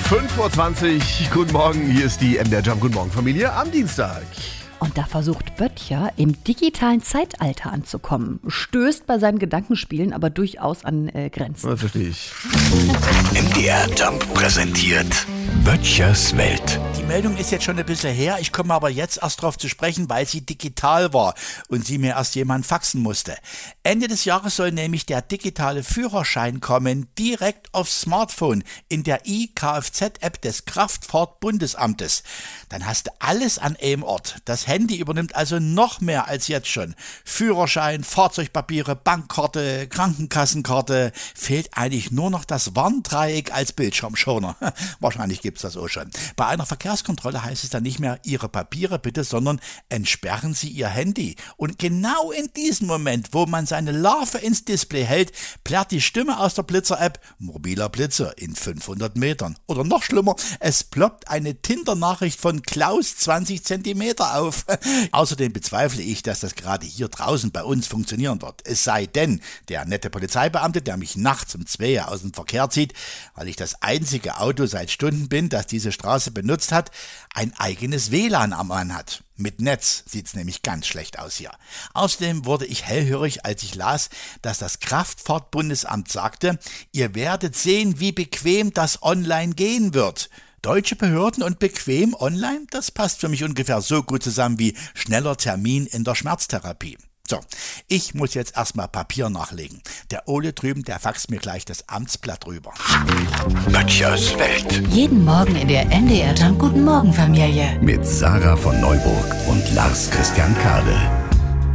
5:20 Uhr, guten Morgen, hier ist die MDR Jump. Guten Morgen, Familie, am Dienstag. Und da versucht Böttcher im digitalen Zeitalter anzukommen. Stößt bei seinen Gedankenspielen aber durchaus an Grenzen. Das verstehe ich. MDR Jump präsentiert Böttchers Welt. Die Meldung ist jetzt schon ein bisschen her. Ich komme aber jetzt erst drauf zu sprechen, weil sie digital war und sie mir erst jemand faxen musste. Ende des Jahres soll nämlich der digitale Führerschein kommen, direkt aufs Smartphone in der iKFZ-App des Kraftfahrtbundesamtes. Dann hast du alles an einem Ort. Das Handy übernimmt also noch mehr als jetzt schon. Führerschein, Fahrzeugpapiere, Bankkarte, Krankenkassenkarte. Fehlt eigentlich nur noch das Warndreieck als Bildschirmschoner. Wahrscheinlich gibt's das auch schon. Bei einer Verkehrskontrolle heißt es dann nicht mehr Ihre Papiere bitte, sondern entsperren Sie Ihr Handy. Und genau in diesem Moment, wo man seine Larve ins Display hält, plärrt die Stimme aus der Blitzer-App: mobiler Blitzer in 500 Metern. Oder noch schlimmer, es ploppt eine Tinder-Nachricht von Klaus 20 Zentimeter auf. Außerdem bezweifle ich, dass das gerade hier draußen bei uns funktionieren wird. Es sei denn, der nette Polizeibeamte, der mich nachts um 2 aus dem Verkehr zieht, weil ich das einzige Auto seit Stunden bin, das diese Straße benutzt hat, ein eigenes WLAN am Mann hat. Mit Netz sieht's nämlich ganz schlecht aus hier. Außerdem wurde ich hellhörig, als ich las, dass das Kraftfahrtbundesamt sagte, ihr werdet sehen, wie bequem das online gehen wird. Deutsche Behörden und bequem online, das passt für mich ungefähr so gut zusammen wie schneller Termin in der Schmerztherapie. So, ich muss jetzt erstmal Papier nachlegen. Der Ole drüben, der faxt mir gleich das Amtsblatt rüber. Böttchers Welt. Jeden Morgen in der MDR Jump Guten Morgen Familie. Mit Sarah von Neuburg und Lars Christian Kade.